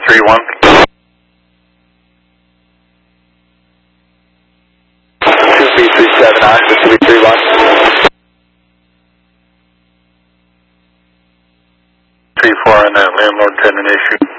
2B31. 2B379 to 2B31. 34 on that landlord tenant issue.